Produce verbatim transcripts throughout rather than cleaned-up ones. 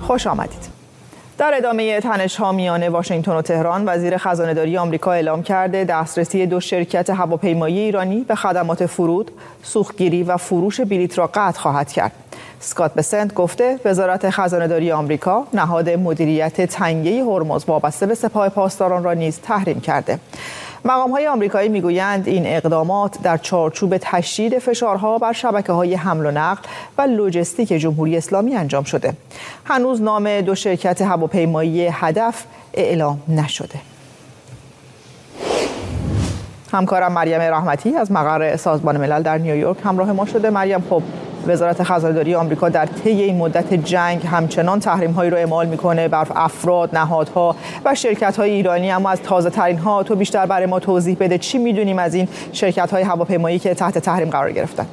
خوش آمدید. در ادامه تنش‌ها میان واشنگتن و تهران، وزیر خزانه‌داری آمریکا اعلام کرده دسترسی دو شرکت هواپیمایی ایرانی به خدمات فرود، سوختگیری و فروش بلیط را قطع خواهد کرد. اسکات بسنت گفته وزارت خزانه‌داری آمریکا نهاد مدیریت تنگه هرمز وابسته به سپاه پاسداران را نیز تحریم کرده. مقام‌های آمریکایی میگویند این اقدامات در چارچوب تشدید فشارها بر شبکه‌های حمل و نقل و لوجستیک جمهوری اسلامی انجام شده. هنوز نام دو شرکت هواپیمایی هدف اعلام نشده. همکارم مریم رحمتی از مقر سازمان ملل در نیویورک همراه ما شده. مریم، خب وزارت خزانه‌داری آمریکا در طی این مدت جنگ همچنان تحریم‌هایی رو اعمال می‌کنه بر افراد، نهادها و شرکت‌های ایرانی، اما از تازه‌ترین‌ها تو بیشتر برای ما توضیح بده. چی می‌دونیم از این شرکت‌های هواپیمایی که تحت تحریم قرار گرفتن؟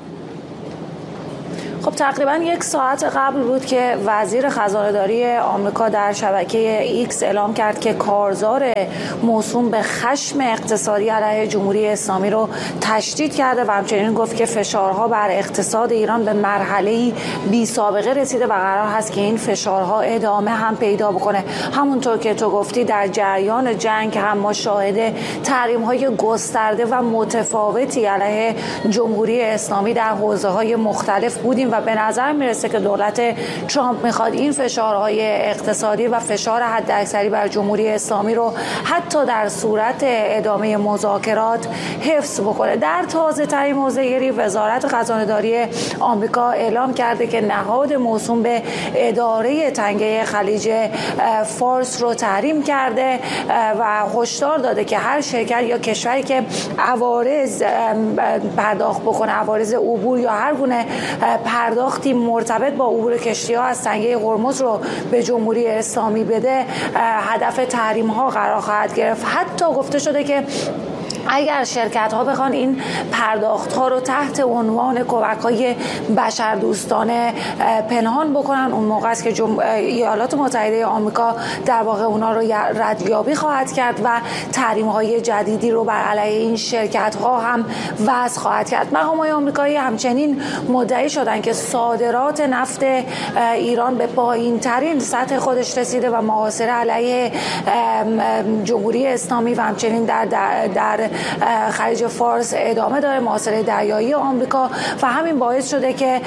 خب تقریبا یک ساعت قبل بود که وزیر خزانه‌داری آمریکا در شبکه ایکس اعلام کرد که کارزار موسوم به خشم اقتصادی علیه جمهوری اسلامی رو تشدید کرده و همچنین گفت که فشارها بر اقتصاد ایران به مرحله‌ای بی سابقه رسیده و قرار هست که این فشارها ادامه هم پیدا بکنه. همونطور که تو گفتی در جریان جنگ هم ما شاهد تحریم‌های گسترده و متفاوتی علیه جمهوری اسلامی در حوزه‌های مختلف بودیم و به نظر میرسه که دولت ترامپ میخواد این فشارهای اقتصادی و فشار حداکثری بر جمهوری اسلامی رو حتی در صورت ادامه مذاکرات حفظ بکنه. در تازه ترین موضع‌گیری وزارت خزانه‌داری آمریکا اعلام کرده که نهاد موسوم به اداره تنگه خلیج فارس رو تحریم کرده و هشدار داده که هر شرکت یا کشوری که عوارض پرداخت بکنه، عوارض عبور یا هر گونه پرداختی مرتبط با عبور کشتی‌ها از تنگه هرمز رو به جمهوری اسلامی بده، هدف تحریم‌ها قرار خواهد گرفت. حتی گفته شده که اگر شرکت ها بخوان این پرداخت ها رو تحت عنوان کمک های بشردوستانه پنهان بکنن، اون موقع است که جم... ایالات متحده آمریکا در واقع اونا رو ردیابی خواهد کرد و تحریم های جدیدی رو بر علیه این شرکت ها هم وضع خواهد کرد. مقام های آمریکایی همچنین مدعی شدن که صادرات نفت ایران به پایین ترین سطح خودش رسیده و محاصره علیه جمهوری اسلامی و همچنین در در, در خلیج فارس ادامه داره، محاصره دریایی آمریکا، و همین باعث شده که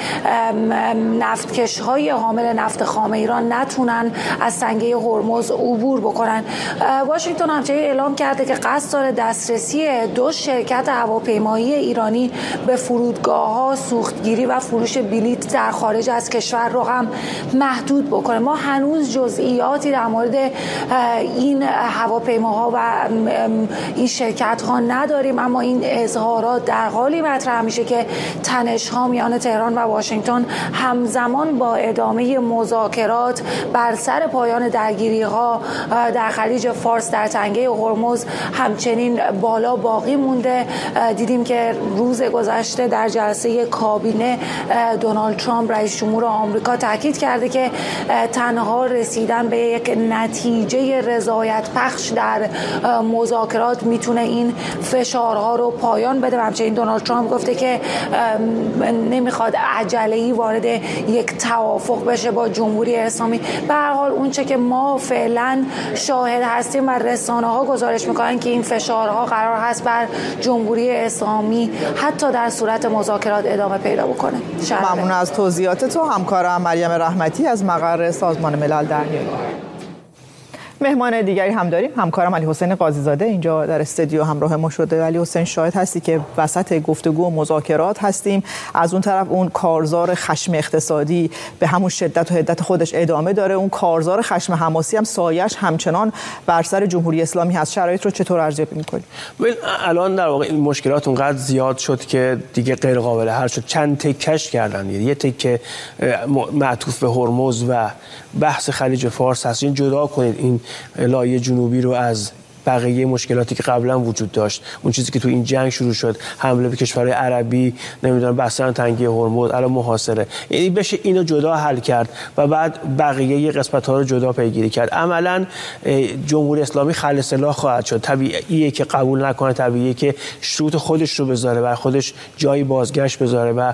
نفتکش‌های حامل نفت خام ایران نتونن از تنگه هرمز عبور بکنن. واشنگتن همچنین اعلام کرده که قصد داره دسترسی دو شرکت هواپیمایی ایرانی به فرودگاه‌ها، سوختگیری و فروش بلیط در خارج از کشور رو هم محدود بکنه. ما هنوز جزئیاتی در مورد این هواپیماها و این شرکت‌ها نداریم، اما این اظهارات در حالی مطرح میشه که تنش‌ها میان تهران و واشنگتن همزمان با ادامه مذاکرات بر سر پایان درگیری‌ها در خلیج فارس در تنگه هرمز همچنین بالا باقی مونده. دیدیم که روز گذشته در جلسه کابینه دونالد ترامپ رئیس جمهور آمریکا تاکید کرده که تنها رسیدن به یک نتیجه رضایت بخش در مذاکرات میتونه این فشارها رو پایان بده. همچنین دونالد ترامپ گفته که نمیخواد عجله‌ای وارد یک توافق بشه با جمهوری اسلامی. به هر حال اونچه که ما فعلا شاهد هستیم و رسانه‌ها گزارش میکنن که این فشارها قرار هست بر جمهوری اسلامی حتی در صورت مذاکرات ادامه پیدا بکنه. ممنون از توضیحات تو. همکارم مریم رحمتی از مقر سازمان ملل در نیویورک. مهمان دیگری هم داریم، همکارم علی حسین قاضی‌زاده اینجا در استودیو همراه ما شده. علی حسین، شاهد هستی که وسط گفتگو و مذاکرات هستیم، از اون طرف اون کارزار خشم اقتصادی به همون شدت و حدت خودش ادامه داره، اون کارزار خشم حماسی هم سایش همچنان بر سر جمهوری اسلامی هست. شرایط رو چطور ارزیابی می‌کنی؟ الان در واقع این مشکلات اونقدر زیاد شد که دیگه غیر قابل حل شد. چند تکش کردن، یه تکه معطوف به هرمز و بحث خلیج فارس هست. این جدا کنید این لایه جنوبی رو از بقیه مشکلاتی که قبلا وجود داشت، اون چیزی که تو این جنگ شروع شد، حمله به کشورهای عربی، نمیدونم بستن تنگی هرمز، الان محاصره، یعنی بشه اینو جدا حل کرد و بعد بقیه قسمت‌ها رو جدا پیگیری کرد. عملاً جمهوری اسلامی خلع سلاح خواهد شد. طبیعیه که قبول نکنه، طبیعیه که شروط خودش رو بذاره و خودش جایی بازگشت بذاره و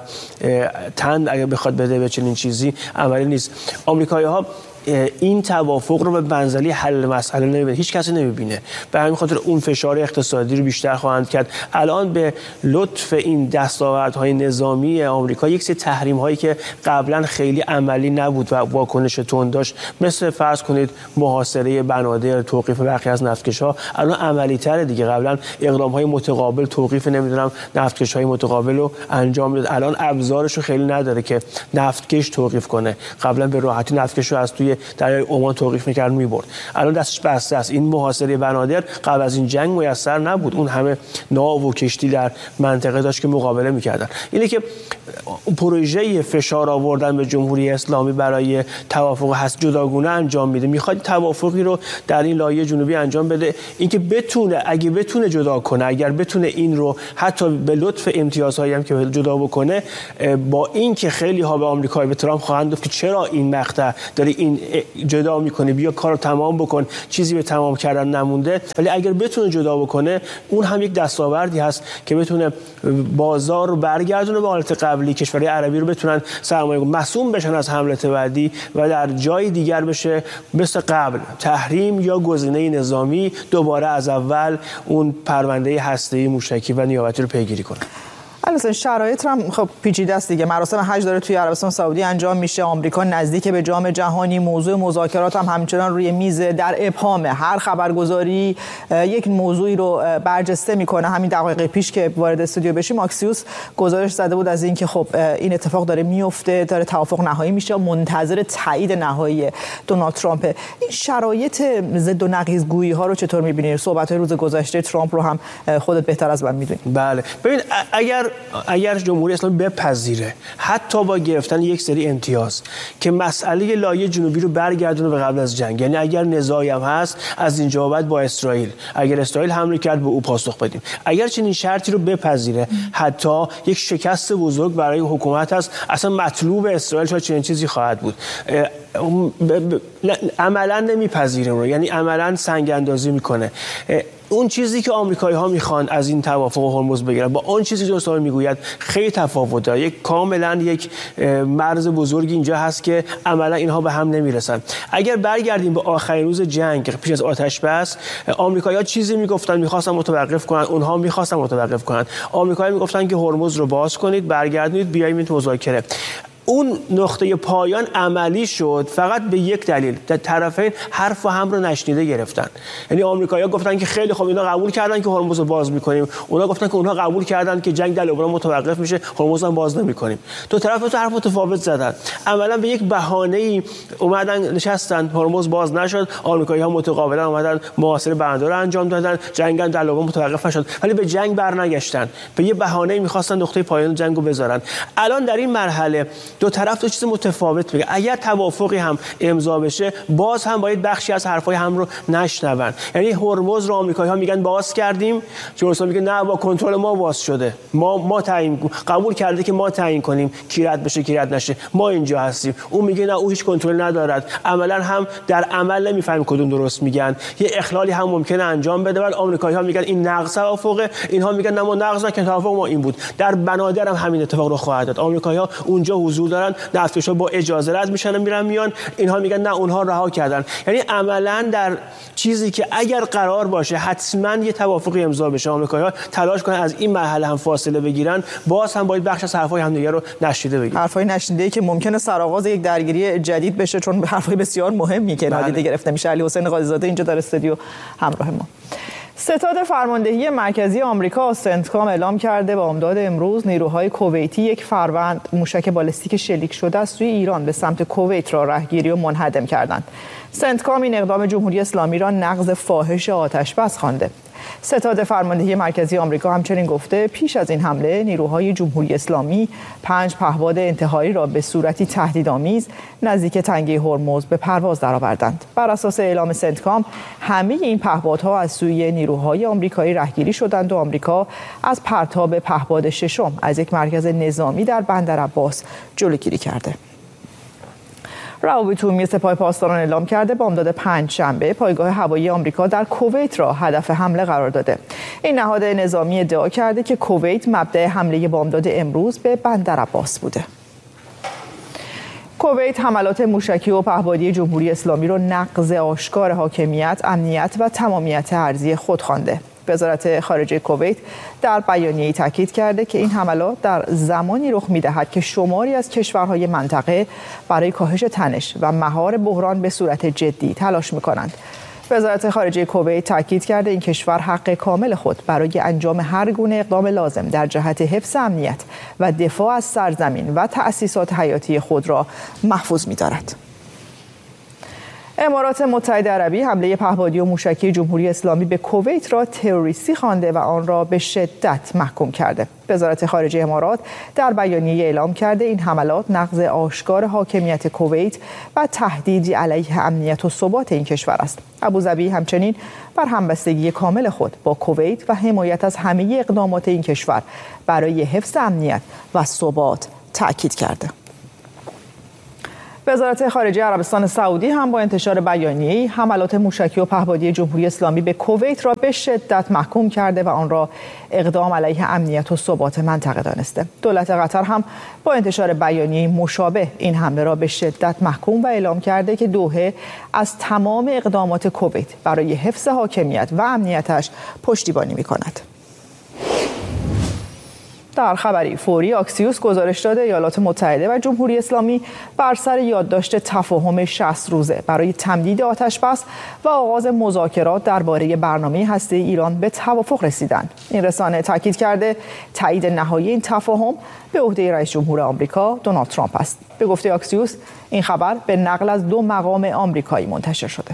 تند اگه بخواد بده به چنین چیزی عملی نیست. آمریکایی‌ها این توافق رو به منزله حل مسئله نمیبینه، هیچ کسی نمیبینه. به همین خاطر اون فشار اقتصادی رو بیشتر خواهند کرد. الان به لطف این دستاوردهای نظامی آمریکا یک سری تحریم هایی که قبلا خیلی عملی نبود و واکنش تند داشت، مثل فرض کنید محاصره بنادر، توقیف برخی از نفتکش‌ها، الان عملی تره دیگه. قبلا اقدام های متقابل، توقیف نمیدونم نفتکش‌های متقابل رو انجام داد، الان ابزارش رو خیلی نداره که نفتکش توقیف کنه. قبلا به راحتی نفتکش رو از توی دریای عمان توقیف می‌کرد می‌برد، الان دستش بسته است. این محاصره بنادر قبل از این جنگ میسر نبود، اون همه ناو و کشتی در منطقه داشت که مقابله می‌کردن. اینه که پروژه فشار آوردن به جمهوری اسلامی برای توافق هست جداگونه انجام میده، میخواد توافقی رو در این لایه جنوبی انجام بده، اینکه بتونه اگه بتونه جدا کنه، اگر بتونه این رو حتی به لطف امتیازهایی هم که جدا بکنه، با اینکه خیلی ها به آمریکا به ترامپ خواهند گفت که چرا این مقطع داری این جدا میکنه، بیا کارو تمام بکن، چیزی به تمام کردن نمونده، ولی اگر بتونه جدا بکنه اون هم یک دستاوردی هست که بتونه بازار رو برگردونه به حالت قبلی، کشورهای عربی رو بتونن سرمایه مصون بشن از حملات بعدی و در جای دیگر بشه مثل قبل تحریم یا گزینه نظامی دوباره از اول اون پرونده هسته‌ای موشکی و نیابتی رو پیگیری کنه. البته شرایط هم خب پیچیده است دیگه. مراسم حج داره توی عربستان سعودی انجام میشه، آمریکا نزدیک به جام جهانی، موضوع مذاکرات هم همچنان روی میز، در ابهام هر خبرگزاری یک موضوعی رو برجسته میکنه. همین دقایق پیش که وارد استودیو بشیم آکسیوس گزارش زده بود از اینکه خب این اتفاق داره میفته، داره توافق نهایی میشه، منتظر تایید نهایی دونالد ترامپ. این شرایط ضد و نقیض گویی ها رو چطور میبینید؟ صحبت های روز گذشته ترامپ رو هم خودت بهتر از من میدونی. بله ببین، اگر اگر جمهوری اسلامی بپذیره حتی با گرفتن یک سری امتیاز که مسئله لایه جنوبی رو برگردونه به قبل از جنگ، یعنی اگر نزاعی هم هست از اینجا بعد با اسرائیل، اگر اسرائیل حمله کرد به او پاسخ بدیم، اگر چنین شرطی رو بپذیره، حتی یک شکست بزرگ برای حکومت هست. اصلا مطلوب اسرائیل شاید چنین چیزی خواهد بود، عملا نمیپذیره رو، یعنی عملا سنگ اندازی میکنه. اون چیزی که آمریکایی‌ها میخوان از این توافق هرمز بگیرن با اون چیزی که اسلامی میگوید خیلی تفاوت داره. یک کاملا یک مرز بزرگی اینجا هست که عملا اینها به هم نمیرسن. اگر برگردیم به آخرین روز جنگ پیش از آتش بس، آمریکایی‌ها چیزی میگفتن میخواستن متوقف کنن، اونها میخواستن متوقف کنن. آمریکایی‌ها میگفتن که هرمز رو باز کنید، برگردونید، بیایم این مذاکره. اون نقطه پایان عملی شد فقط به یک دلیل، در طرفین حرف و هم رو نشنیده گرفتن. یعنی آمریکایی‌ها گفتن که خیلی خوب، اینا قبول کردن که هرمز رو باز می‌کنیم، اونا گفتن که اونها قبول کردن که جنگ در لبنان متوقف میشه، هرمز هم باز نمی‌کنیم. دو طرف تو حرف متفاوت زدن، عملاً به یک بهانه‌ای اومدن نشستن، هرمز باز نشد، آمریکایی‌ها متقابلا اومدن محاصره بنادر رو انجام دادن، جنگ در لبنان متوقف نشد، ولی به جنگ برنگشتن، به یه بهانه‌ای می‌خواستن نقطه پایان جنگو بذارن. الان در این مرحله دو طرف دو چیز متفاوت میگه. اگر توافقی هم امضا بشه، باز هم باید بخشی از حرفای هم رو نشنون. یعنی هرمز رو آمریکایی‌ها میگن باز کردیم، جمهوری میگه نه، با کنترل ما باز شده، ما ما تعیین قبول کرده که ما تعیین کنیم کی رد بشه کی رد نشه، ما اینجا هستیم. اون میگه نه، او هیچ کنترل ندارد. عملا هم در عمل نمیفهمیم کدوم درست میگن، یه اخلالی هم ممکنه انجام بده. ولی آمریکایی‌ها میگن این نقض توافقه، اینها میگن نه، ما نقض نکردیم، توافق ما این بود. در بنادر هم همین اتفاق رو خواهد داد. آمریکایی‌ها اونجا حضور دارن، نفتکش‌ها با اجازه رد میشن میرن میان، اینها میگن نه، اونها رها کردن. یعنی عملاً در چیزی که اگر قرار باشه حتما یه توافقی امضا بشه، آمریکایی‌ها تلاش کنن از این مرحله هم فاصله بگیرن، باز هم باید بخش از حرفای همدیگه رو نشیده بگیرن. حرفای نشیده که ممکنه سرآغاز یک درگیری جدید بشه، چون حرفای بسیار مهمی که نادیده گرفته میشه. علی حسین قاضی‌زاده اینجا در استودیو همراه ما. ستاد فرماندهی مرکزی آمریکا سنتکام اعلام کرده با امداد امروز نیروهای کویتی یک فروند موشک بالستیک شلیک شده است روی ایران به سمت کویت را رهگیری و منهدم کردند. سنتکام این اقدام جمهوری اسلامی را نقض فاحش آتش بس خوانده. ستاد فرماندهی مرکزی آمریکا همچنین گفته پیش از این حمله نیروهای جمهوری اسلامی پنج پهپاد انتحاری را به صورتی تهدیدآمیز نزدیک تنگه هرمز به پرواز درآوردند. بر اساس اعلام سنتکام همه این پهپادها از سوی نیروهای آمریکایی رهگیری شدند و آمریکا از پرتاب پهپاد ششم از یک مرکز نظامی در بندر عباس جلوگیری کرده. روابط عمومی سپاه پاسداران اعلام کرده بامداد پنج شنبه پایگاه هوایی آمریکا در کویت را هدف حمله قرار داده. این نهاد نظامی ادعا کرده که کویت مبدأ حمله بامداد امروز به بندر عباس بوده. کویت حملات موشکی و پهپادی جمهوری اسلامی را نقض آشکار حاکمیت، امنیت و تمامیت ارضی خود خوانده. وزارت خارجه کویت در بیانیه‌ای تاکید کرده که این حملات در زمانی رخ می‌دهد که شماری از کشورهای منطقه برای کاهش تنش و مهار بحران به صورت جدی تلاش می‌کنند. وزارت خارجه کویت تاکید کرده این کشور حق کامل خود برای انجام هر گونه اقدام لازم در جهت حفظ امنیت و دفاع از سرزمین و تأسیسات حیاتی خود را محفوظ می‌دارد. امارات متحده عربی حمله پهپادی و موشکی جمهوری اسلامی به کویت را تروریستی خوانده و آن را به شدت محکوم کرده. وزارت خارجه امارات در بیانیه اعلام کرده این حملات نقض آشکار حاکمیت کویت و تهدیدی علیه امنیت و ثبات این کشور است. ابوظبی همچنین بر همبستگی کامل خود با کویت و حمایت از همه اقدامات این کشور برای حفظ امنیت و ثبات تأکید کرده. وزارت خارجه عربستان سعودی هم با انتشار بیانیه‌ای حملات موشکی و پهپادی جمهوری اسلامی به کویت را به شدت محکوم کرده و آن را اقدام علیه امنیت و ثبات منطقه دانسته. دولت قطر هم با انتشار بیانیه‌ای مشابه این حمله را به شدت محکوم و اعلام کرده که دوحه از تمام اقدامات کویت برای حفظ حاکمیت و امنیتش پشتیبانی می‌کند. در خبری فوری اکسیوس گزارش داده ایالات متحده و جمهوری اسلامی بر سر یادداشت تفاهم شصت روزه برای تمدید آتش‌بس و آغاز مذاکرات درباره برنامه هسته‌ای ایران به توافق رسیدند. این رسانه تاکید کرده تایید نهایی این تفاهم به عهده رئیس جمهور آمریکا دونالد ترامپ است. به گفته اکسیوس این خبر به نقل از دو مقام آمریکایی منتشر شده.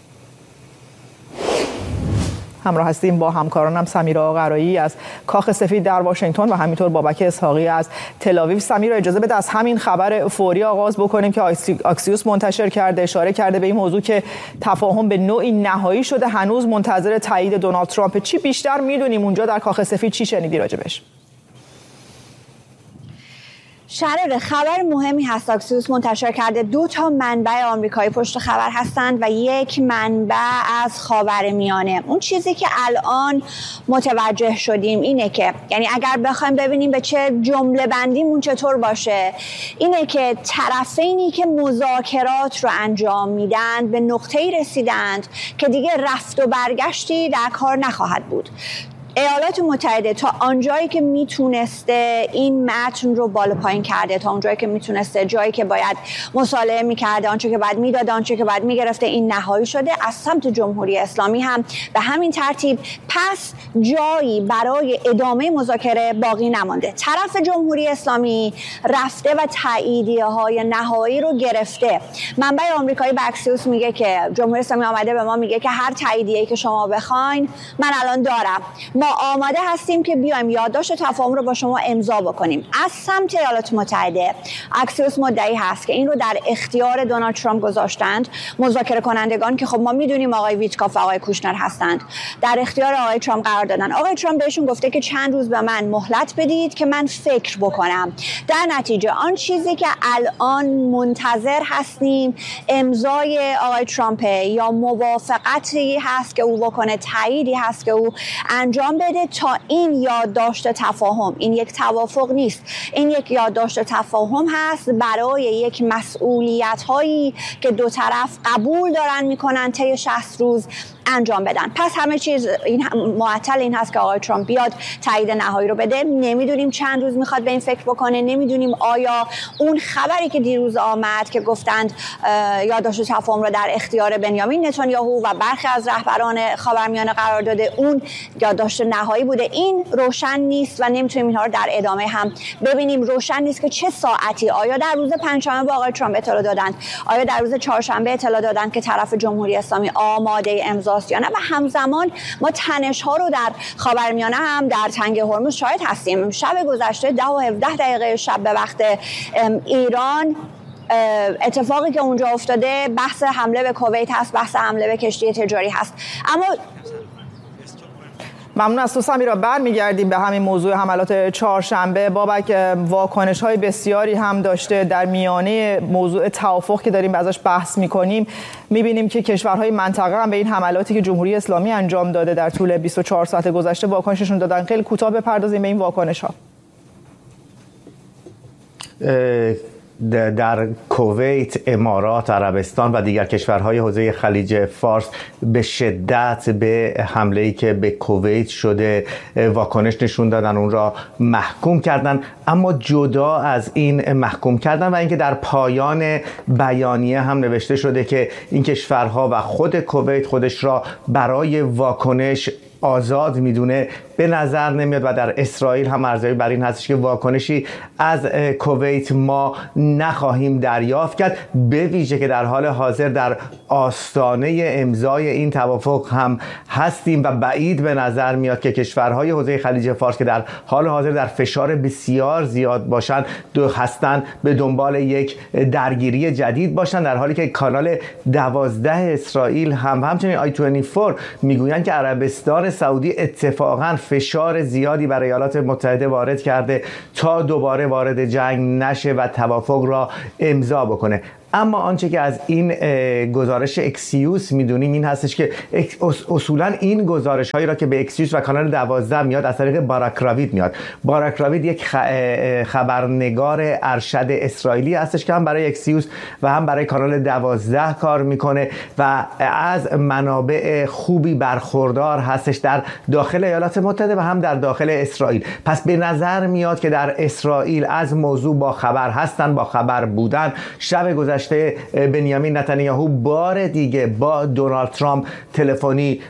همراه هستیم با همکارانم سمیرا قرایی از کاخ سفید در واشنگتن و همینطور بابک اسحاقی از تل‌آویو. سمیرا اجازه بده از همین خبر فوری آغاز بکنیم که اکسیوس منتشر کرده، اشاره کرده به این موضوع که تفاهم به نوعی نهایی شده، هنوز منتظر تایید دونالد ترامپ. چی بیشتر میدونیم اونجا در کاخ سفید؟ چی شنیدی راجبش؟ شرر خبر مهمی هست اکسیوس منتشر کرده. دو تا منبع آمریکایی پشت خبر هستند و یک منبع از خاورمیانه. اون چیزی که الان متوجه شدیم اینه که یعنی اگر بخوایم ببینیم به چه جمله بندیمون چطور باشه، اینه که طرفینی که مذاکرات رو انجام میدن به نقطه‌ای رسیدند که دیگه رفت و برگشتی در کار نخواهد بود. ایالات متحده تا آنجایی که میتونسته این متن رو بالا پایین کرده، تا اونجایی که میتونسته جایی که باید مصالحه میکرده، آنچه که باید میداده، آنچه که باید میگرفته، این نهایی شده. از سمت جمهوری اسلامی هم به همین ترتیب، پس جایی برای ادامه مذاکره باقی نمانده. طرف جمهوری اسلامی رفته و تاییدیه های نهایی رو گرفته. منبع آمریکایی به اکسیوس میگه که جمهوری اسلامی آمده به ما میگه که هر تاییدیه‌ای که شما بخواین من الان دارم، ما آماده هستیم که بیایم یادداشت تفاهم رو با شما امضا بکنیم. از سمت ایالات متحده اکسیوس مدعی هست که این رو در اختیار دونالد ترامپ گذاشتند. مذاکره کنندگان که خب ما میدونیم آقای ویتکاف و آقای کوشنر هستند، در اختیار آقای ترامپ قرار دادن. آقای ترامپ بهشون گفته که چند روز به من مهلت بدید که من فکر بکنم. در نتیجه آن چیزی که الان منتظر هستیم امضای آقای ترامپ یا موافقتی هست که او بکنه، تاییدی هست که او انجام بده تا این یادداشت تفاهم. این یک توافق نیست، این یک یادداشت تفاهم هست برای یک مسئولیت هایی که دو طرف قبول دارن میکنن طی شصت روز انجام بدن. پس همه چیز این معطل این هست که آقای ترامپ بیاد تایید نهایی رو بده. نمیدونیم چند روز میخواد به این فکر بکنه، نمیدونیم آیا اون خبری که دیروز آمد که گفتند یادداشت تفاهم رو در اختیار بنیامین نتانیاهو و برخی از رهبران خاورمیانه قرار داده، اون یادداشت گذشته نهایی بوده. این روشن نیست و نمیتونیم اینها رو در ادامه هم ببینیم. روشن نیست که چه ساعتی، آیا در روز پنجشنبه با آقای ترامپ اطلاع دادند، آیا در روز چهارشنبه اطلاع دادند که طرف جمهوری اسلامی آماده امضاست یا نه، و همزمان ما تنش ها رو در خاورمیانه هم در تنگه هرمز شاهد هستیم. شب گذشته ده و هفده دقیقه شب به وقت ایران اتفاقی که اونجا افتاده بحث حمله به کویت هست، بحث حمله به کشتی تجاری هست. اما ممنون از تو سمیرا. برمیگردیم به همین موضوع حملات چهارشنبه. بابک، واکنش های بسیاری هم داشته در میانه موضوع توافق که داریم ازش بحث میکنیم. میبینیم که کشورهای منطقه هم به این حملاتی که جمهوری اسلامی انجام داده در طول بیست و چهار ساعت گذشته واکنششون دادن. خیلی کوتاه بپردازیم به این واکنش ها. در کویت، امارات، عربستان و دیگر کشورهای حوزه خلیج فارس به شدت به حمله‌ای که به کویت شده واکنش نشون دادن، اون را محکوم کردن. اما جدا از این محکوم کردن و اینکه در پایان بیانیه هم نوشته شده که این کشورها و خود کویت خودش را برای واکنش آزاد میدونه، به نظر نمیاد و در اسرائیل هم ارزیابی بر این هستش که واکنشی از کویت ما نخواهیم دریافت کرد، به ویژه که در حال حاضر در آستانه امضای این توافق هم هستیم و بعید به نظر میاد که کشورهای حوزه خلیج فارس که در حال حاضر در فشار بسیار زیاد باشند دو هستند به دنبال یک درگیری جدید باشند، در حالی که کانال دوازده اسرائیل هم همچنین آی بیست و چهار میگویند که عربستان سعودی اتفاقاً فشار زیادی بر ایالات متحده وارد کرده تا دوباره وارد جنگ نشه و توافق را امضا بکنه. اما آنچه که از این گزارش اکسیوس میدونیم این هستش که اصولا این گزارش هایی را که به اکسیوس و کانال دوازده میاد از طریق باراک راوید میاد. باراک راوید یک خبرنگار ارشد اسرائیلی هستش که هم برای اکسیوس و هم برای کانال دوازده کار میکنه و از منابع خوبی برخوردار هستش در داخل ایالات متحده و هم در داخل اسرائیل. پس به نظر میاد که در اسرائیل از موضوع با خبر هستن، با خبر بودن. شب گذشته بنیامین نتانیاهو بار دیگه با دونالد ترامپ تلفنی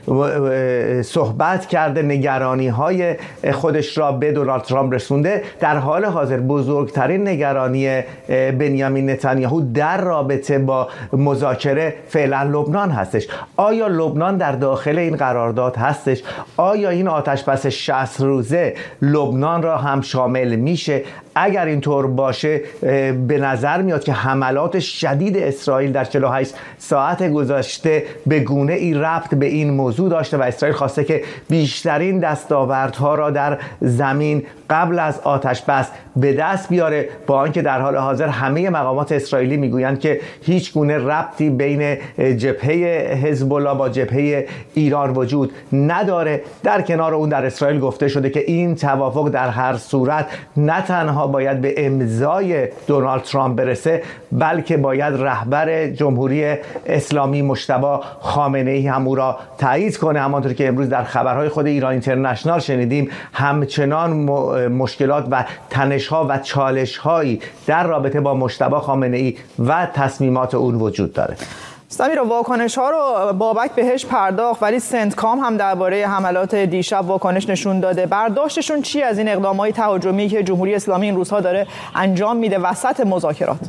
صحبت کرده، نگرانی های خودش را به دونالد ترامپ رسونده. در حال حاضر بزرگترین نگرانی بنیامین نتانیاهو در رابطه با مذاکره فعلا لبنان هستش. آیا لبنان در داخل این قرارداد هستش؟ آیا این آتشبس شصت روزه لبنان را هم شامل میشه؟ اگر اینطور باشه به نظر میاد که حملات شدید اسرائیل در چهل و هشت ساعت گذشته به گونه ای ربط به این موضوع داشته و اسرائیل خواسته که بیشترین دستاوردها را در زمین قبل از آتش بس به دست بیاره، با آنکه در حال حاضر همه مقامات اسرائیلی میگویند که هیچ گونه ربطی بین جبهه حزب الله با جبهه ایران وجود نداره. در کنار اون در اسرائیل گفته شده که این توافق در هر صورت نه تنها باید به امضای دونالد ترامپ برسه، بلکه باید رهبر جمهوری اسلامی مجتبی خامنه‌ای هم او را تایید کنه. همانطور که امروز در خبرهای خود ایران اینترنشنال شنیدیم، همچنان مشکلات و تنش‌ها و چالش‌هایی در رابطه با مجتبی خامنه‌ای و تصمیمات اون وجود داره. سمیرا، واکنش ها رو بابک بهش پرداخت، ولی سنتکام هم درباره حملات دیشب واکنش نشون داده. برداشتشون چی از این اقدامات تهاجمی که جمهوری اسلامی این روزها داره انجام میده وسط مذاکرات؟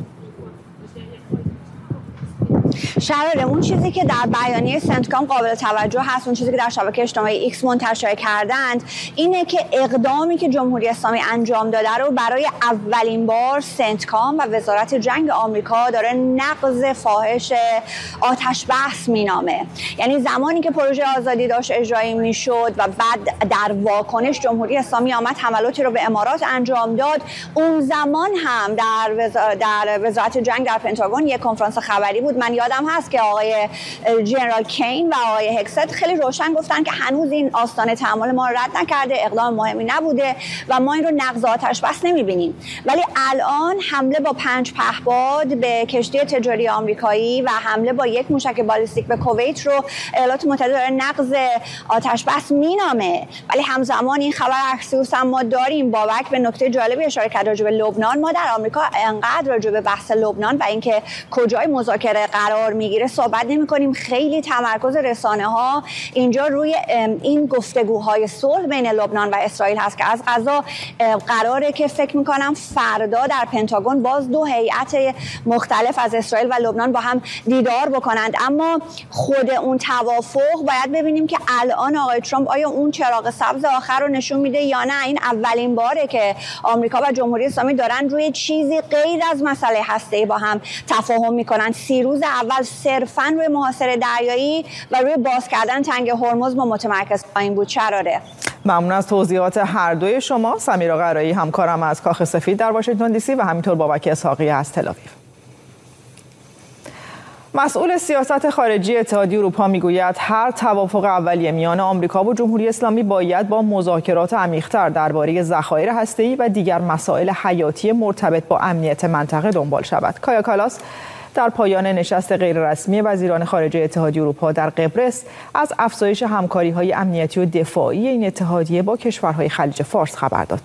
شراره اون چیزی که در بیانیه سنتکام قابل توجه هست، اون چیزی که در شبکه اجتماعی ایکس منتشر کردند، اینه که اقدامی که جمهوری اسلامی انجام داده رو برای اولین بار سنتکام و وزارت جنگ آمریکا داره نقض فاحش آتش بس مینامه. یعنی زمانی که پروژه آزادی داشت اجرایی میشد و بعد در واکنش جمهوری اسلامی آمد حملاتی رو به امارات انجام داد، اون زمان هم در وزارت, در وزارت جنگ در پنتاگون یک کنفرانس خبری بود. من یادم هست که آقای جنرال کین و آقای هکست خیلی روشن گفتن که هنوز این آستانه تعامل ما رو رد نکرده، اقدام مهمی نبوده و ما این رو نقض آتش بس نمیبینیم. ولی الان حمله با پنج پهپاد به کشتی تجاری آمریکایی و حمله با یک موشک بالستیک به کویت رو ایالات متحده داره نقض آتش بس مینامه. ولی همزمان این خبر اکسیوس هم ما داریم. بابک به نکته جالبی اشاره کرد راجع به لبنان. ما در آمریکا انقدر راجع به بحث لبنان و اینکه کجای مذاکره قرار میگیره صحبت نمی کنیم. خیلی تمرکز رسانه ها اینجا روی این گفتگوهای صلح بین لبنان و اسرائیل هست که از قضا قراره که فکر میکنم فردا در پنتاگون باز دو هیئت مختلف از اسرائیل و لبنان با هم دیدار بکنند. اما خود اون توافق باید ببینیم که الان آقای ترامپ آیا اون چراغ سبز آخر رو نشون میده یا نه. این اولین باره که آمریکا و جمهوری اسلامی دارن روی چیزی غیر از مسئله هسته‌ای با هم تفاهم میکنن. سی روز اول صرفاً روی محاصره دریایی و روی باز کردن تنگ هرمز ما متمرکز خواهیم بود. چراره؟ ممنون از توضیحات هر دوی شما. سمیرا قرایی همکارم از کاخ سفید در واشنگتن دی سی و همینطور بابک اسحاقی از تل آویو. مسئول سیاست خارجی اتحادیه اروپا میگوید هر توافق اولیه میان آمریکا و جمهوری اسلامی باید با مذاکرات عمیق‌تر درباره ذخایر هسته‌ای و دیگر مسائل حیاتی مرتبط با امنیت منطقه دنبال شود. کایا کالاس در پایان نشست غیررسمی وزیران خارجه اتحادیه اروپا در قبرس از افزایش همکاری‌های امنیتی و دفاعی این اتحادیه با کشورهای خلیج فارس خبر داد.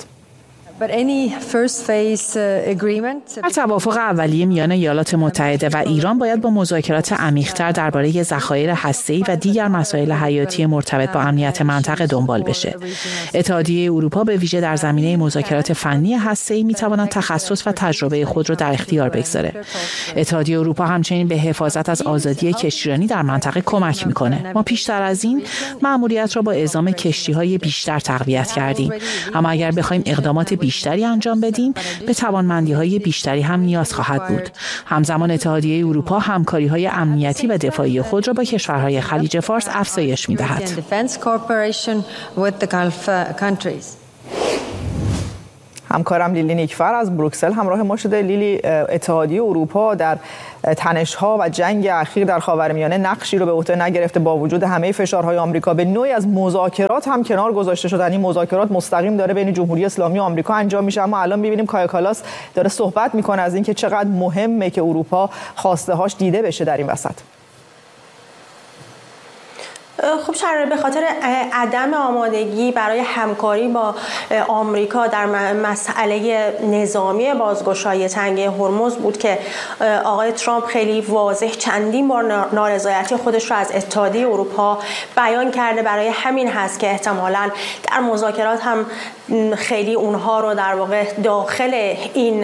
هر توافق اولیه میان ایالات متحده و ایران باید با مذاکرات عمیق‌تر درباره ذخایر هسته‌ای و دیگر مسائل حیاتی مرتبط با امنیت منطقه دنبال بشه. اتحادیه اروپا به ویژه در زمینه مذاکرات فنی هسته‌ای میتواند تخصص و تجربه خود را در اختیار بگذاره. اتحادیه اروپا همچنین به حفاظت از آزادی کشتیرانی در منطقه کمک میکنه. ما پیشتر از این مأموریت را با اعزام کشتی‌های بیشتر تقویت کردیم. اما اگر بخوایم اقدامات بیشتری انجام بدیم به توانمندی‌های بیشتری هم نیاز خواهد بود. همزمان اتحادیه اروپا همکاری‌های امنیتی و دفاعی خود را با کشورهای خلیج فارس افزایش می‌دهد. همکارم لیلی نیکفر از بروکسل همراه ما شده. لیلی، اتحادیه اروپا در تنش‌ها و جنگ اخیر در خاورمیانه نقشی رو به عهده نگرفته، با وجود همه فشارهای آمریکا به نوعی از مذاکرات هم کنار گذاشته شدن. این مذاکرات مستقیم داره بین جمهوری اسلامی و آمریکا انجام میشه. اما الان می‌بینیم کایا کالاس داره صحبت میکنه از اینکه چقدر مهمه که اروپا خواسته هاش دیده بشه در این وسط. خب شراره به خاطر عدم آمادگی برای همکاری با آمریکا در مسئله نظامی بازگشایی تنگه هرمز بود که آقای ترامپ خیلی واضح چندین بار نارضایتی خودش را از اتحادیه اروپا بیان کرده. برای همین هست که احتمالاً در مذاکرات هم خیلی اونها رو در واقع داخل این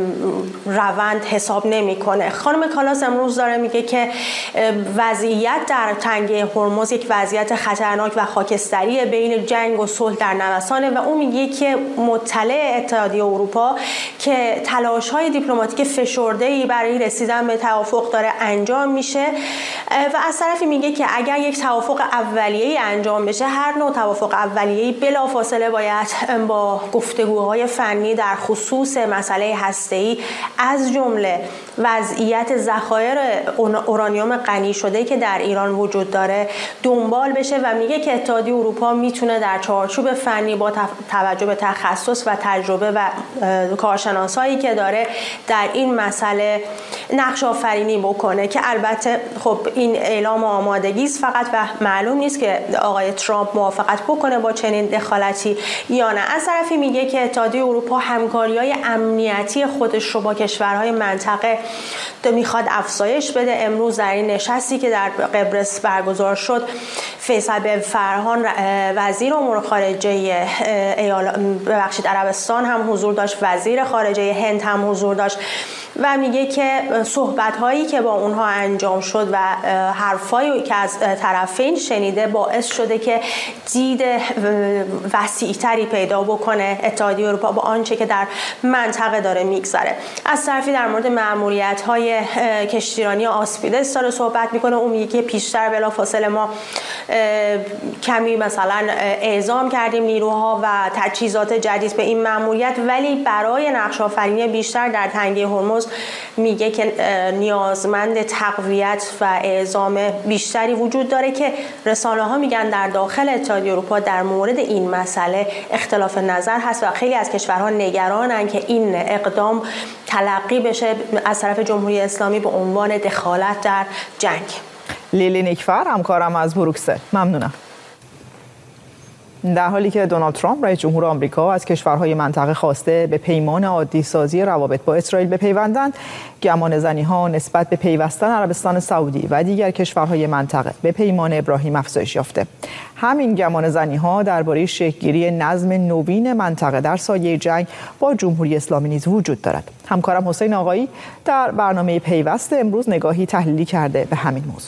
روند حساب نمیکنه. خانم کالاس امروز داره میگه که وضعیت در تنگه هرمز یک وضعیت خطرناک و خاکستری بین جنگ و صلح در نوسانه و اون میگه که مطلع اتحادیه اروپا که تلاش‌های دیپلماتیک فشرده‌ای برای رسیدن به توافق داره انجام میشه و از طرفی میگه که اگر یک توافق اولیه‌ای انجام بشه، هر نوع توافق اولیه‌ای بلافاصله باید با گفتگوهای فنی در خصوص مسئله هسته‌ای از جمله وضعیت ذخایر اورانیوم غنی شده که در ایران وجود داره دنبال بشه و میگه که اتحادیه اروپا میتونه در چارچوب فنی با توجه به تخصص و تجربه و کارشناسایی که داره در این مسئله نقش آفرینی بکنه که البته خب این اعلام آمادگی است فقط و معلوم نیست که آقای ترامپ موافقت بکنه با چنین دخالتی یا نه. از طرفی میگه که اتحادیه اروپا همکاری‌های امنیتی خودش رو با کشورهای منطقه میخواد افزایش بده. امروز در این نشستی که در قبرس برگزار شد، فیصل بن فرحان وزیر امور خارجه ایالات ببخشید عربستان هم حضور داشت، وزیر خارجه هند هم حضور داشت و میگه که صحبت‌هایی که با اونها انجام شد و حرفایی که از طرفین شنیده باعث شده که دید وسیع‌تری پیدا بکنه اتحادیه اروپا با آنچه که در منطقه داره میگذره. از طرفی در مورد مأموریت‌های کشتیرانی آسپیدس داره صحبت میکنه. اون میگه که پیشتر بلافاصله ما کمی مثلا اعزام کردیم نیروها و تجهیزات جدید به این مأموریت، ولی برای نقش آفرینی بیشتر در تنگه هرمز میگه که نیازمند تقویت و اعزام بیشتری وجود داره که رسانه ها میگن در داخل اتحادیه اروپا در مورد این مسئله اختلاف نظر هست و خیلی از کشورها نگرانن که این اقدام تلقی بشه از طرف جمهوری اسلامی به عنوان دخالت در جنگ. لیلی نیکفر همکارم از بروکسل، ممنونم. در حالی که دونالد ترامپ رئیس جمهور آمریکا از کشورهای منطقه خواسته به پیمان عادی سازی روابط با اسرائیل بپیوندند، گمانه‌زنی‌ها نسبت به پیوستن عربستان سعودی و دیگر کشورهای منطقه به پیمان ابراهیم افزایش یافته. همین گمانه‌زنی‌ها درباره شکل‌گیری نظم نوین منطقه در سایه جنگ با جمهوری اسلامی نیز وجود دارد. همکارم حسین آقایی در برنامه پیوست امروز نگاهی تحلیلی کرده به همین موضوع.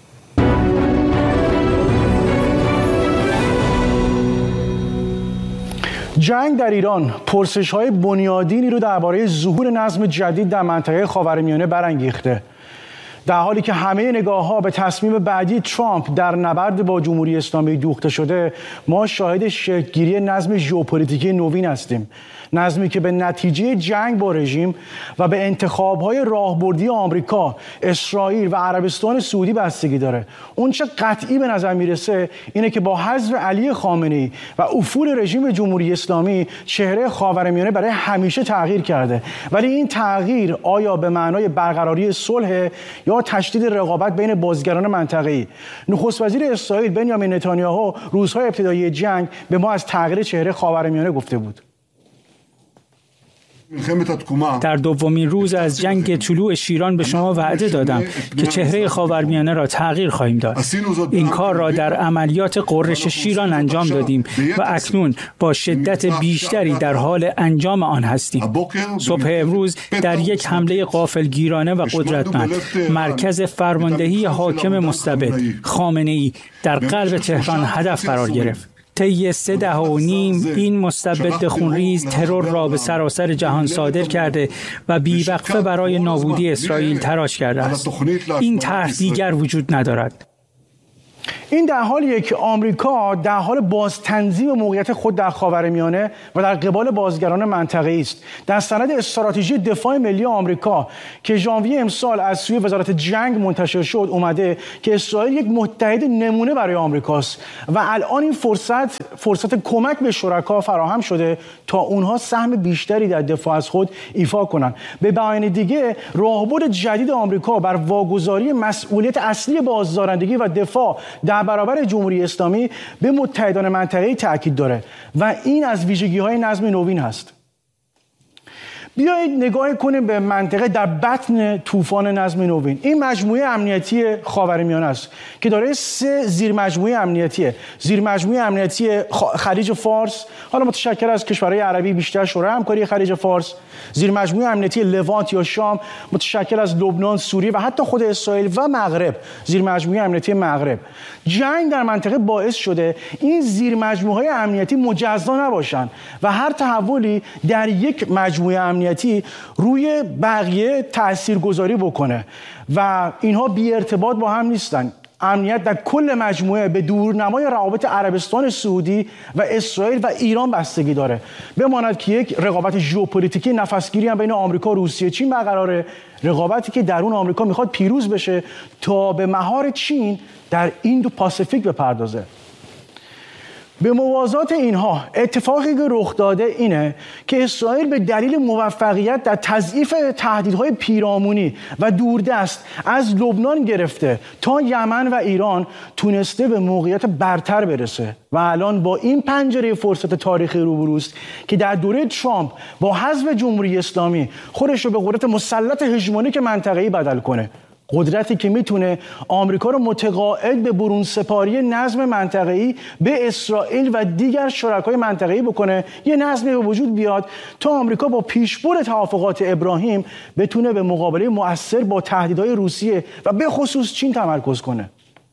جنگ در ایران پرسش‌های بنیادینی رو درباره ظهور نظم جدید در منطقه خاورمیانه برانگیخته. در حالی که همه نگاه‌ها به تصمیم بعدی ترامپ در نبرد با جمهوری اسلامی دوخته شده، ما شاهد شکل‌گیری نظم ژئوپلیتیکی نوین هستیم. نظمی که به نتیجه جنگ با رژیم و به انتخاب‌های راهبردی آمریکا، اسرائیل و عربستان سعودی بستگی داره. اون چه قطعی به نظر میرسه اینه که با حذف علی خامنه‌ای و افول رژیم جمهوری اسلامی چهره خاورمیانه برای همیشه تغییر کرده. ولی این تغییر آیا به معنای برقراری صلح یا تشدید رقابت بین بازیگران منطقه‌ای؟ نخست وزیر اسرائیل بنیامین نتانیاهو روزهای ابتدایی جنگ به ما از تغییر چهره خاورمیانه گفته بود. در دومین روز از جنگ طلوع شیران به شما وعده دادم که چهره خاورمیانه را تغییر خواهیم داد. این کار را در عملیات قررش شیران انجام دادیم و اکنون با شدت بیشتری در حال انجام آن هستیم. صبح امروز در یک حمله غافلگیرانه و قدرتمند مرکز فرماندهی حاکم مستبد خامنه‌ای در قلب تهران هدف قرار گرفت. طی سه دهه و نیم این مستبد خونریز ترور را به سراسر جهان صادر کرده و بیوقفه برای نابودی اسرائیل تلاش کرده است. این طرح دیگر وجود ندارد. این در حالیه که آمریکا در حال باز تنظیم موقعیت خود در خاورمیانه و در قبال بازیگران منطقه‌ای است. در سند استراتژی دفاع ملی آمریکا که ژانویه امسال از سوی وزارت جنگ منتشر شد اومده که اسرائیل یک متحد نمونه برای آمریکاست و الان این فرصت فرصت کمک به شرکا فراهم شده تا اونها سهم بیشتری در دفاع از خود ایفا کنند. به بیان دیگه راهبرد جدید آمریکا بر واگذاری مسئولیت اصلی بازدارندگی و دفاع در برابر جمهوری اسلامی به متحدان منطقه‌ای تاکید داره و این از ویژگی‌های نظم نوین هست. بیایید نگاه کنیم به منطقه در بطن طوفان نظم نوین. این مجموعه امنیتی خاورمیانه است که داره سه زیرمجموعه امنیتیه. زیرمجموعه امنیتی خلیج فارس، حالا متشکل از کشورهای عربی بیشتر شورای همکاری خلیج فارس، زیرمجموعه امنیتی لوانت یا شام متشکل از لبنان، سوریه و حتی خود اسرائیل و مغرب، زیرمجموعه امنیتی مغرب. جنگ در منطقه باعث شده این زیرمجموعه امنیتی مجزا نباشن و هر تحولی در یک مجموعه امنیتی روی بقیه تاثیرگذاری بکنه و اینها بی ارتباط با هم نیستن. امنیت در کل مجموعه به دورنمای روابط عربستان سعودی و اسرائیل و ایران بستگی داره. بماند که یک رقابت ژئوپلیتیکی نفسگیری هم بین آمریکا و روسیه چین برقراره، رقابتی که درون آمریکا میخواد پیروز بشه تا به مهار چین در ایندو پاسیفیک بپردازه. به موازات اینها اتفاقی که رخ داده اینه که اسرائیل به دلیل موفقیت در تضعیف تهدیدهای پیرامونی و دوردست از لبنان گرفته تا یمن و ایران تونسته به موقعیت برتر برسه و الان با این پنجره فرصت تاریخی روبروست که در دوره ترامپ با حذف جمهوری اسلامی خودش رو به قدرت مسلط هژمونیک منطقه‌ای بدل کنه. قدرتی که میتونه آمریکا رو متقاعد به برون سپاری نظم منطقه‌ای به اسرائیل و دیگر شرکای منطقه‌ای بکنه، یه نظمی به وجود بیاد تا آمریکا با پیشبرد توافقات ابراهیم بتونه به مقابله مؤثر با تهدیدهای روسیه و به خصوص چین تمرکز کنه.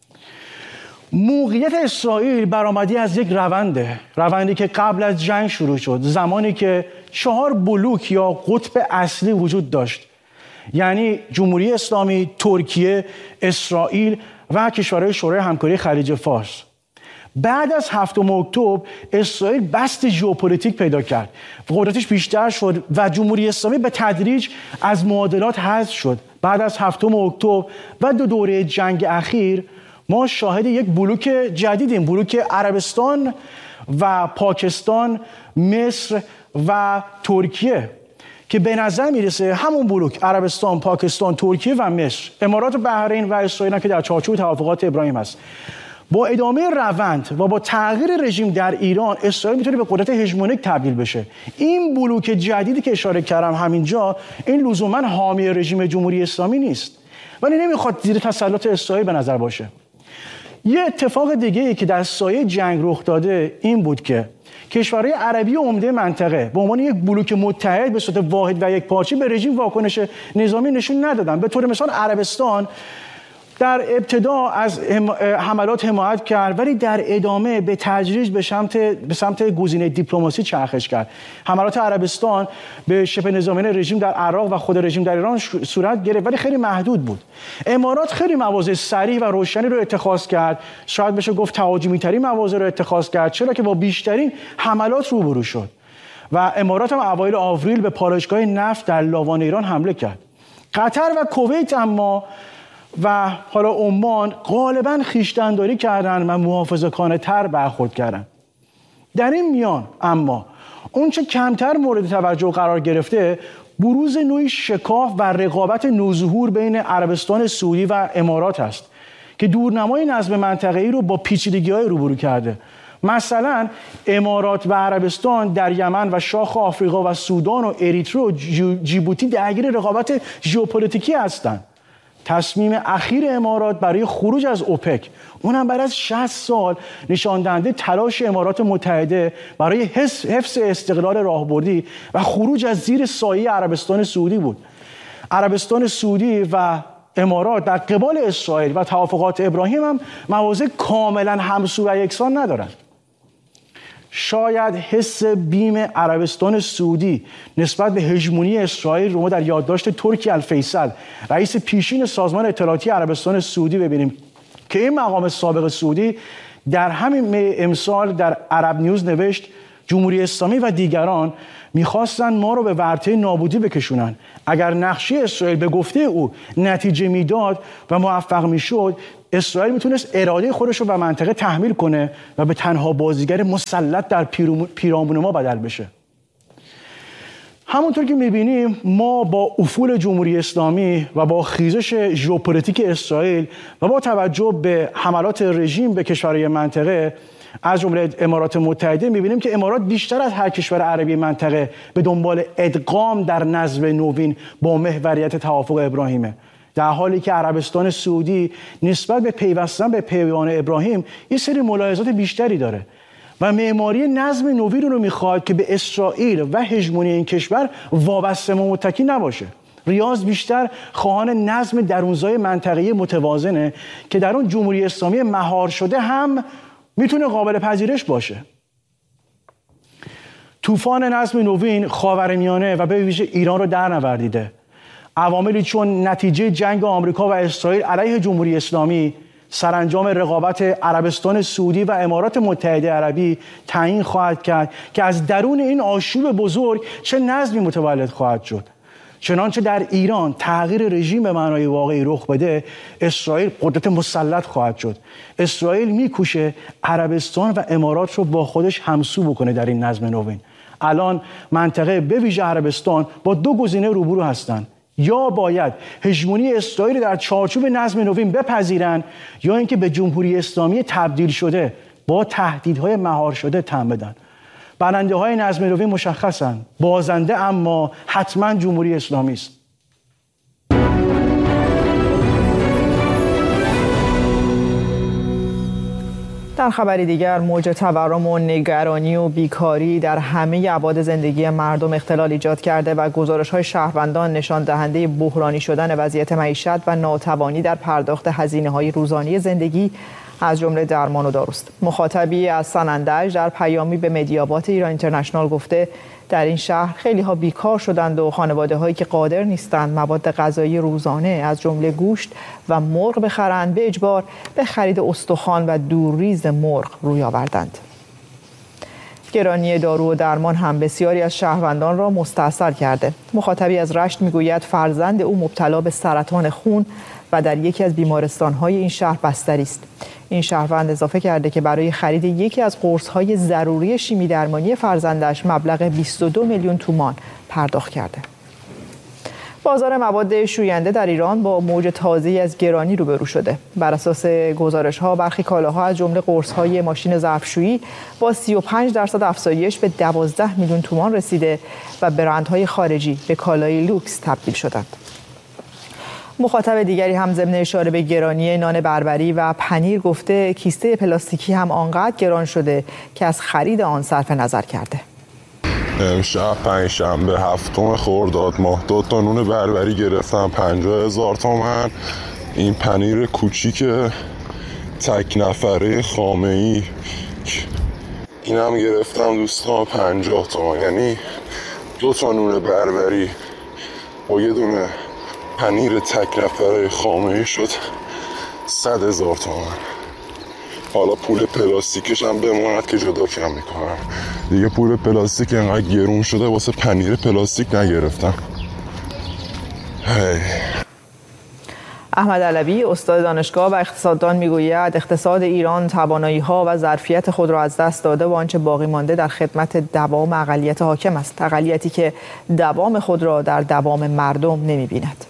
موقعیت اسرائیل برآمدی از یک رونده، روندی که قبل از جنگ شروع شد، زمانی که چهار بلوک یا قطب اصلی وجود داشت، یعنی جمهوری اسلامی، ترکیه، اسرائیل و کشورهای شورای همکاری خلیج فارس. بعد از هفتم اکتبر اسرائیل بست ژئوپلیتیک پیدا کرد، قدرتش بیشتر شد و جمهوری اسلامی به تدریج از معادلات حذف شد. بعد از هفتم اکتبر و دو دوره جنگ اخیر ما شاهد یک بلوک جدیدیم، بلوک عربستان و پاکستان، مصر و ترکیه که به نظر میرسه همون بلوک عربستان، پاکستان، ترکیه و مصر، امارات بحرین و اسرائیل که در چارچوب توافقات ابراهیم هست. با ادامه روند و با تغییر رژیم در ایران، اسرائیل میتونه به قدرت هژمونیک تبدیل بشه. این بلوک جدیدی که اشاره کردم همینجا، این لزوما حامی رژیم جمهوری اسلامی نیست، ولی نمیخواد زیر تسلط اسرائیل به نظر باشه. یه اتفاق دیگه ای که در سایه جنگ رخ داده این بود که کشورهای عربی عمده منطقه به عنوان یک بلوک متحد به صورت واحد و یک پارچه به رژیم واکنش نظامی نشون ندادن. به طور مثال عربستان در ابتدا از حملات حمایت کرد، ولی در ادامه به تدریج به سمت به سمت گزینه دیپلماسی چرخش کرد. حملات عربستان به شبه نظامیان رژیم در عراق و خود رژیم در ایران صورت گرفت، ولی خیلی محدود بود. امارات خیلی مواضع صریح و روشنی رو اتخاذ کرد، شاید بشه گفت تهاجمی ترین مواضع رو اتخاذ کرد، چرا که با بیشترین حملات روبرو شد. و امارات هم اوایل آوریل به پالایشگاه نفت در لاوان ایران حمله کرد. قطر و کویت اما و حالا عمان غالباً خویشتن‌داری کردن و محافظه‌کانه تر برخورد کردن. در این میان اما اون چه کمتر مورد توجه قرار گرفته، بروز نوعی شکاف و رقابت نوظهور بین عربستان سعودی و امارات است که دورنمای نظم منطقه‌ای رو با پیچیدگی‌های روبرو کرده. مثلا امارات و عربستان در یمن و شاخ آفریقا و سودان و اریتره و جیبوتی درگیر رقابت ژئوپلیتیکی هستند. تصمیم اخیر امارات برای خروج از اوپک، اونم بعد از شصت سال، نشان دهنده تلاش امارات متحده برای حفظ استقلال راهبردی و خروج از زیر سایه عربستان سعودی بود. عربستان سعودی و امارات در قبال اسرائیل و توافقات ابراهیم هم مواضع کاملا همسو و یکسان ندارند. شاید حس بیم عربستان سعودی نسبت به هژمونی اسرائیل رو ما در یادداشت ترکی الفیصل، رئیس پیشین سازمان اطلاعاتی عربستان سعودی ببینیم که این مقام سابق سعودی در همین امسال در عرب نیوز نوشت جمهوری اسلامی و دیگران میخواستن ما رو به ورطه نابودی بکشونن. اگر نقشه اسرائیل به گفته او نتیجه میداد و موفق میشد، اسرائیل میتونست اراده خودش رو به منطقه تحمیل کنه و به تنها بازیگر مسلط در پیرامون ما بدل بشه. همونطور که میبینیم ما با افول جمهوری اسلامی و با خیزش ژئوپلیتیک اسرائیل و با توجه به حملات رژیم به کشورهای منطقه از جمله امارات متحده میبینیم که امارات بیشتر از هر کشور عربی منطقه به دنبال ادغام در نظم نوین با محوریت توافق ابراهیمه، در حالی که عربستان سعودی نسبت به پیوستن به پیمان ابراهیم یه سری ملاحظات بیشتری داره و معماری نظم نوین رو میخواد که به اسرائیل و هژمونی این کشور وابسته و متکی نباشه. ریاض بیشتر خواهان نظم درونزای منطقه‌ای متوازنه که در اون جمهوری اسلامی مهار شده هم میتونه قابل پذیرش باشه. طوفان نظم نوین خاورمیانه و به ویژه ایران رو در نوردیده. عواملی چون نتیجه جنگ آمریکا و اسرائیل علیه جمهوری اسلامی، سرانجام رقابت عربستان سعودی و امارات متحده عربی تعیین خواهد کرد که از درون این آشوب بزرگ چه نظمی متولد خواهد شد. چنانچه در ایران تغییر رژیم به معنای واقعی رخ بده، اسرائیل قدرت مسلط خواهد شد. اسرائیل میکوشه عربستان و امارات رو با خودش همسو بکنه در این نظم نوین. الان منطقه به ویژه عربستان با دو گزینه روبرو هستند: یا باید هژمونی اسرائیل در چارچوب نظم نوین بپذیرن، یا اینکه به جمهوری اسلامی تبدیل شده با تهدیدهای مهار شده تن بدن. برنده های نظم نوین مشخصن، بازنده اما حتما جمهوری اسلامی است. در خبری دیگر، موج تورم و نگرانی و بیکاری در همه ابعاد زندگی مردم اختلال ایجاد کرده و گزارش‌های شهروندان نشان دهنده بحرانی شدن وضعیت معیشت و ناتوانی در پرداخت هزینه‌های روزانه زندگی از جمله درمان و داروست. مخاطبی از سنندج در پیامی به مدیابات ایران اینترنشنال گفته در این شهر خیلی ها بیکار شدند و خانواده هایی که قادر نیستند مواد غذایی روزانه از جمله گوشت و مرغ بخرند به اجبار به خرید استخوان و دورریز مرغ روی آوردند. گرانی دارو و درمان هم بسیاری از شهروندان را مستاصل کرده. مخاطبی از رشت میگوید فرزند او مبتلا به سرطان خون و در یکی از بیمارستان‌های این شهر بستری است. این شهروند اضافه کرده که برای خرید یکی از قرص‌های ضروری شیمی درمانی فرزندش مبلغ بیست و دو میلیون تومان پرداخت کرده. بازار مواد شوینده در ایران با موج تازه‌ای از گرانی روبرو شده. بر اساس گزارش‌ها برخی کالاها از جمله قرص‌های ماشین ظرفشویی با سی و پنج درصد افزایش به دوازده میلیون تومان رسیده و برندهای خارجی به کالای لوکس تبدیل شدند. مخاطب دیگری هم ضمن اشاره به گرانی نان بربری و پنیر گفته کیسه پلاستیکی هم آنقدر گران شده که از خرید آن صرف نظر کرده. امشب پنجشنبه هفتم خرداد ماه دو تا نون بربری گرفتم پنجاه هزار تومن. این پنیر کوچیک تک نفره خامه‌ای اینم گرفتم دوستان پنجاه تومن. یعنی دو تا نون بربری با یه دونه پنیر تک نفره خامه‌ای شد صد هزار تومن. حالا پول پلاستیکش هم بماند که جدا کم میکنم دیگه. پول پلاستیک اینقدر گرون شده واسه پنیر پلاستیک نگرفتم. هی. احمد علوی استاد دانشگاه و اقتصاددان میگوید اقتصاد ایران توانایی‌ها و ظرفیت خود را از دست داده و آنچه باقی مانده در خدمت دوام اقلیت حاکم است، اقلیتی که دوام خود را در دوام مردم نمی‌بیند.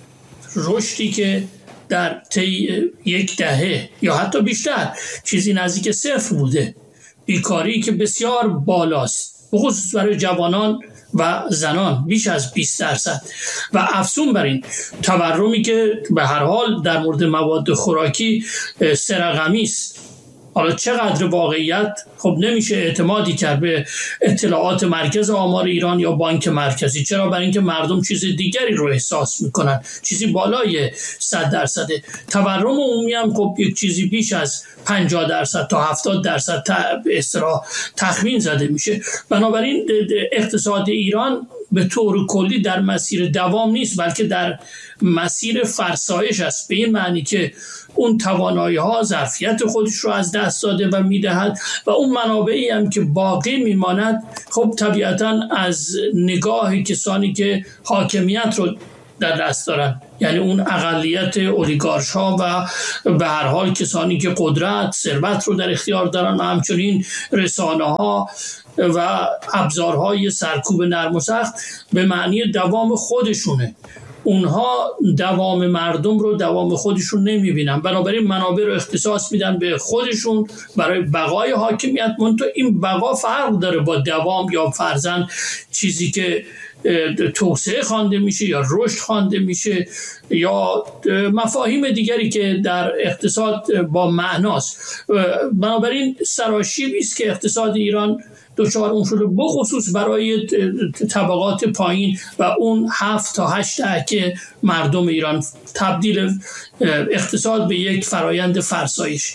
رشدی که در طی یک دهه یا حتی بیشتر چیزی نزدیک صفر بوده، بیکاری که بسیار بالاست بخصوص برای جوانان و زنان بیش از بیست درصد و افزون بر این تورمی که به هر حال در مورد مواد خوراکی سه رقمی است. حالا چقدر واقعیت خب نمیشه اعتمادی کرد به اطلاعات مرکز آمار ایران یا بانک مرکزی. چرا؟ برای اینکه مردم چیز دیگری رو احساس میکنن، چیزی بالای صد درصد. تورم عمومی هم خب یک چیزی بیش از پنجاه درصد تا هفتاد درصد به اصطلاح تخمین زده میشه. بنابراین اقتصاد ایران به طور کلی در مسیر دوام نیست، بلکه در مسیر فرسایش است، به این معنی که اون توانایی ها ظرفیت خودش رو از دست داده و میدهد و اون منابعی هم که باقی میماند خب طبیعتا از نگاه کسانی که حاکمیت رو در دست دارن، یعنی اون اقلیت اولیگارش ها و به هر حال کسانی که قدرت ثروت رو در اختیار دارن و همچنین رسانه ها و ابزارهای سرکوب نرم و سخت به معنی دوام خودشونه. اونها دوام مردم رو دوام خودشون نمیبینن، بنابراین منابع رو اختصاص میدن به خودشون برای بقای حاکمیت. منتها این بقا فرق داره با دوام یا فرضاً چیزی که توسعه خوانده میشه یا رشد خوانده میشه یا مفاهیم دیگری که در اقتصاد با معناست. بنابراین سراشیبی است که اقتصاد ایران دچار اون شده، بخصوص برای طبقات پایین و اون هفت تا هشت دهه مردم ایران، تبدیل اقتصاد به یک فرایند فرسایشی.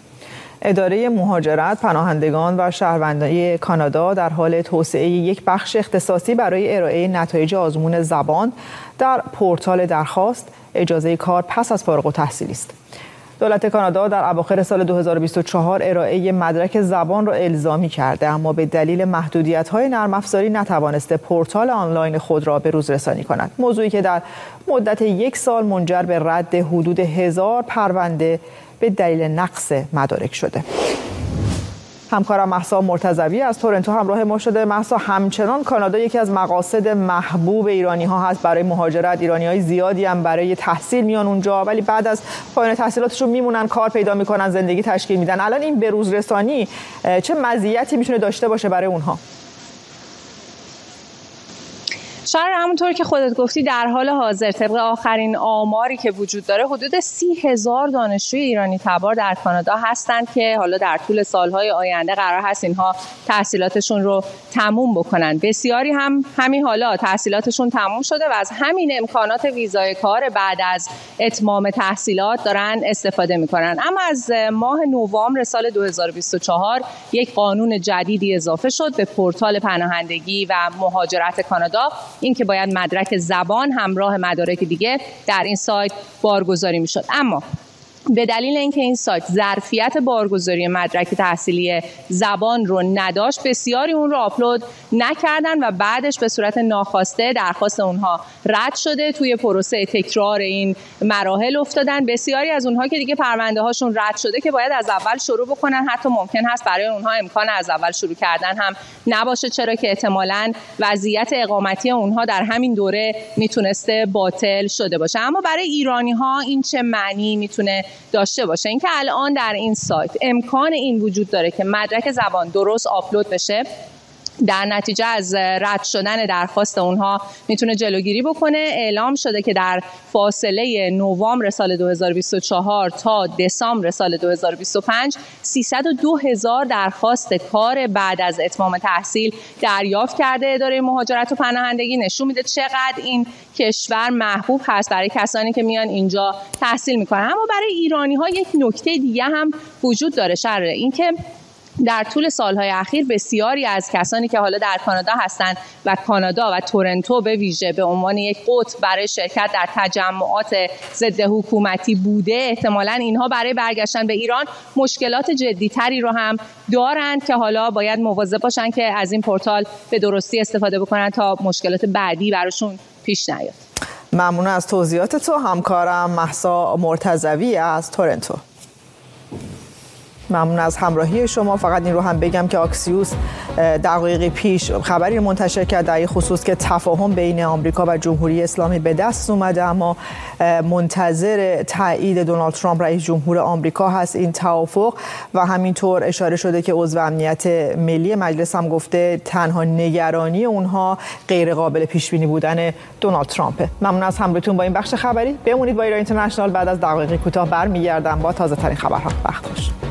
اداره مهاجرت، پناهندگان و شهروندان کانادا در حال توسعه یک بخش اختصاصی برای ارائه نتایج آزمون زبان در پورتال درخواست اجازه کار پس از فارغ التحصیلی است. دولت کانادا در اواخر سال دو هزار و بیست و چهار ارائه مدرک زبان را الزامی کرده، اما به دلیل محدودیت‌های نرم افزاری نتوانسته پورتال آنلاین خود را به روز رسانی کند. موضوعی که در مدت یک سال منجر به رد حدود هزار پرونده به دلیل نقص مدارک شده. همکارم مهسا مرتضوی از تورنتو همراه ما شده. مهسا، همچنان کانادا یکی از مقاصد محبوب ایرانی ها هست برای مهاجرت. ایرانی های زیادی هم برای تحصیل میان اونجا، ولی بعد از پایان تحصیلاتشون میمونن، کار پیدا میکنن، زندگی تشکیل میدن. الان این بروز رسانی چه مزیتی میتونه داشته باشه برای اونها؟ شهر همونطور که خودت گفتی در حال حاضر طبق آخرین آماری که وجود داره حدود سی هزار دانشجوی ایرانی تبار در کانادا هستند که حالا در طول سالهای آینده قرار هست اینها تحصیلاتشون رو تموم بکنن. بسیاری هم همین حالا تحصیلاتشون تموم شده و از همین امکانات ویزای کار بعد از اتمام تحصیلات دارن استفاده میکنن. اما از ماه نوامبر سال دو هزار و بیست و چهار یک قانون جدیدی اضافه شد به پورتال پناهندگی و مهاجرت کانادا، این که باید مدرک زبان همراه مدارک دیگه در این سایت بارگذاری میشد. اما به دلیل اینکه این سایت ظرفیت بارگذاری مدرک تحصیلی زبان رو نداشت، بسیاری اون رو آپلود نکردن و بعدش به صورت ناخواسته درخواست اونها رد شده، توی پروسه تکرار این مراحل افتادن. بسیاری از اونها که دیگه پرونده هاشون رد شده که باید از اول شروع بکنن، حتی ممکن هست برای اونها امکان از اول شروع کردن هم نباشه، چرا که احتمالاً وضعیت اقامتی اونها در همین دوره میتونسته باطل شده باشه. اما برای ایرانی ها این چه معنی میتونه داشته باشه؟ اینکه الان در این سایت امکان این وجود داره که مدرک زبان درست آپلود بشه، در نتیجه از رد شدن درخواست اونها میتونه جلوگیری بکنه. اعلام شده که در فاصله نوامبر سال دو هزار و بیست و چهار تا دسامبر سال دو هزار و بیست و پنج سیصد و دو هزار درخواست کار بعد از اتمام تحصیل دریافت کرده اداره مهاجرت و پناهندگی. نشون میده چقدر این کشور محبوب هست برای کسانی که میان اینجا تحصیل میکنن. اما برای ایرانی ها یک نکته دیگه هم وجود داره، شرط اینکه در طول سالهای اخیر بسیاری از کسانی که حالا در کانادا هستند و کانادا و تورنتو به ویژه به عنوان یک قطب برای شرکت در تجمعات ضد حکومتی بوده، احتمالاً اینها برای برگشتن به ایران مشکلات جدی‌تری رو هم دارند که حالا باید مواظب باشن که از این پورتال به درستی استفاده بکنن تا مشکلات بعدی براشون پیش نیاد. ممنون از توضیحات تو. همکارم مهسا مرتضوی از تورنتو. ممنون از همراهی شما. فقط این رو هم بگم که آکسیوس دقایقی پیش خبری منتشر کرد در این خصوص که تفاهم بین آمریکا و جمهوری اسلامی به دست اومده، اما منتظر تایید دونالد ترامپ رئیس جمهور آمریکا هست این توافق. و همینطور اشاره شده که عضو امنیت ملی مجلس هم گفته تنها نگرانی اونها غیر قابل پیش بینی بودن دونالد ترامپه. ممنون از همراهیتون با این بخش خبری. بمونید با ایران اینترنشنال. بعد از دقایقی کوتاه برمیگردم با تازه ترین خبرها. وقت باشه.